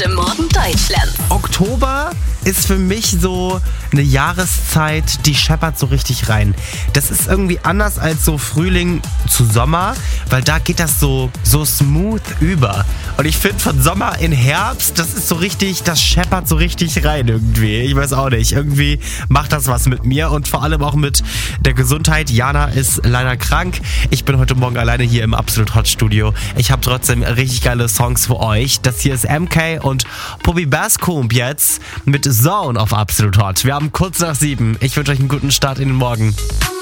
Guten Morgen Deutschland. Oktober ist für mich so eine Jahreszeit, die scheppert so richtig rein. Das ist irgendwie anders als so Frühling zu Sommer, weil da geht das so smooth über. Und ich finde von Sommer in Herbst, das ist so richtig, das scheppert so richtig rein irgendwie. Ich weiß auch nicht, irgendwie macht das was mit mir und vor allem auch mit der Gesundheit. Jana ist leider krank. Ich bin heute Morgen alleine hier im Absolut Hot Studio. Ich habe trotzdem richtig geile Songs für euch. Das hier ist MK und Bobby Bascomb jetzt mit Zone auf Absolut Hot. Wir haben kurz nach 7. Ich wünsche euch einen guten Start in den Morgen.